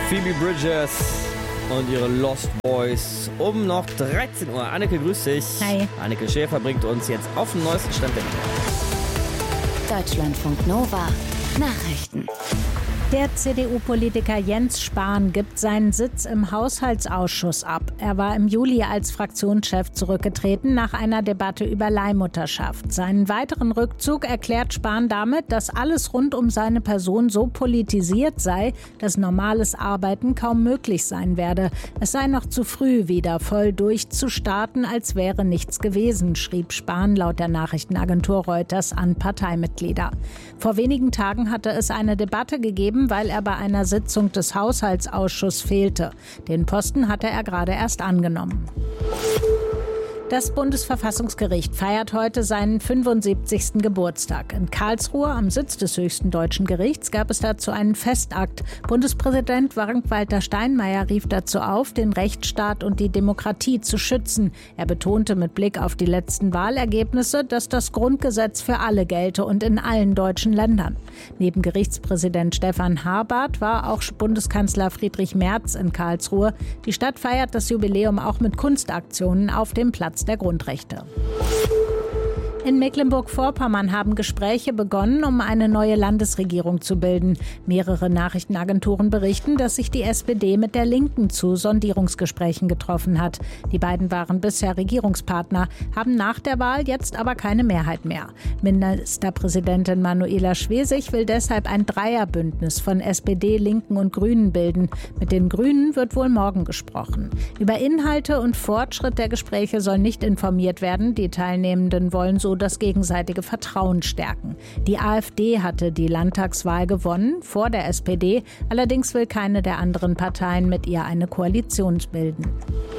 Phoebe Bridgers und ihre Lost Boys um noch 13 Uhr. Anneke, grüß dich. Hi. Anneke Schäfer bringt uns jetzt auf den neuesten Stand der Dinge. Deutschlandfunk Nova Nachrichten. Der CDU-Politiker Jens Spahn gibt seinen Sitz im Haushaltsausschuss ab. Er war im Juli als Fraktionschef zurückgetreten nach einer Debatte über Leihmutterschaft. Seinen weiteren Rückzug erklärt Spahn damit, dass alles rund um seine Person so politisiert sei, dass normales Arbeiten kaum möglich sein werde. Es sei noch zu früh, wieder voll durchzustarten, als wäre nichts gewesen, schrieb Spahn laut der Nachrichtenagentur Reuters an Parteimitglieder. Vor wenigen Tagen hatte es eine Debatte gegeben, weil er bei einer Sitzung des Haushaltsausschusses fehlte. Den Posten hatte er gerade erst angenommen. Das Bundesverfassungsgericht feiert heute seinen 75. Geburtstag. In Karlsruhe, am Sitz des höchsten deutschen Gerichts, gab es dazu einen Festakt. Bundespräsident Frank-Walter Steinmeier rief dazu auf, den Rechtsstaat und die Demokratie zu schützen. Er betonte mit Blick auf die letzten Wahlergebnisse, dass das Grundgesetz für alle gelte und in allen deutschen Ländern. Neben Gerichtspräsident Stefan Habart war auch Bundeskanzler Friedrich Merz in Karlsruhe. Die Stadt feiert das Jubiläum auch mit Kunstaktionen auf dem Platz der Grundrechte. In Mecklenburg-Vorpommern haben Gespräche begonnen, um eine neue Landesregierung zu bilden. Mehrere Nachrichtenagenturen berichten, dass sich die SPD mit der Linken zu Sondierungsgesprächen getroffen hat. Die beiden waren bisher Regierungspartner, haben nach der Wahl jetzt aber keine Mehrheit mehr. Ministerpräsidentin Manuela Schwesig will deshalb ein Dreierbündnis von SPD, Linken und Grünen bilden. Mit den Grünen wird wohl morgen gesprochen. Über Inhalte und Fortschritt der Gespräche soll nicht informiert werden. Die Teilnehmenden wollen so das gegenseitige Vertrauen stärken. Die AfD hatte die Landtagswahl gewonnen, vor der SPD. Allerdings will keine der anderen Parteien mit ihr eine Koalition bilden.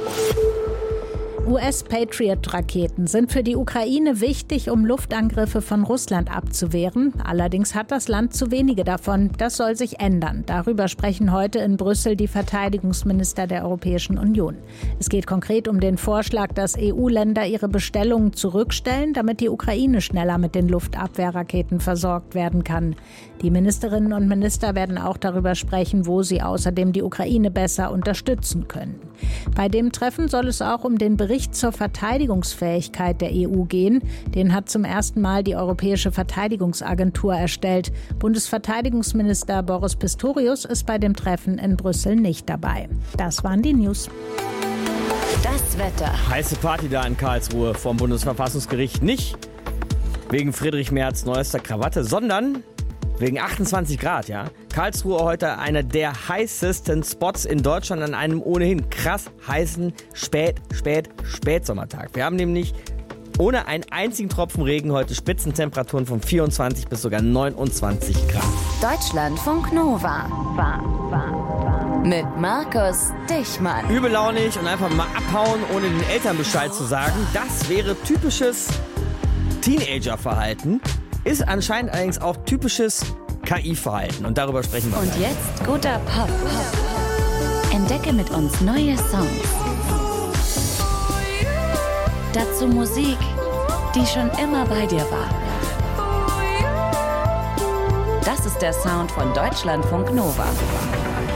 US-Patriot-Raketen sind für die Ukraine wichtig, um Luftangriffe von Russland abzuwehren. Allerdings hat das Land zu wenige davon. Das soll sich ändern. Darüber sprechen heute in Brüssel die Verteidigungsminister der Europäischen Union. Es geht konkret um den Vorschlag, dass EU-Länder ihre Bestellungen zurückstellen, damit die Ukraine schneller mit den Luftabwehrraketen versorgt werden kann. Die Ministerinnen und Minister werden auch darüber sprechen, wo sie außerdem die Ukraine besser unterstützen können. Bei dem Treffen soll es auch um den Bericht zur Verteidigungsfähigkeit der EU gehen. Den hat zum ersten Mal die Europäische Verteidigungsagentur erstellt. Bundesverteidigungsminister Boris Pistorius ist bei dem Treffen in Brüssel nicht dabei. Das waren die News. Das Wetter. Heiße Party da in Karlsruhe vom Bundesverfassungsgericht. Nicht wegen Friedrich Merz neuester Krawatte, sondern wegen 28 Grad, ja. Karlsruhe heute einer der heißesten Spots in Deutschland an einem ohnehin krass heißen Spätsommertag. Wir haben nämlich ohne einen einzigen Tropfen Regen heute Spitzentemperaturen von 24 bis sogar 29 Grad. Deutschlandfunk Nova. Mit Markus Dichmann. Übellaunig und einfach mal abhauen, ohne den Eltern Bescheid zu sagen. Das wäre typisches Teenager-Verhalten. Ist anscheinend allerdings auch typisches KI-Verhalten. Und darüber sprechen wir. Und gleich. jetzt guter Pop. Entdecke mit uns neue Songs. Dazu Musik, die schon immer bei dir war. Das ist der Sound von Deutschlandfunk Nova.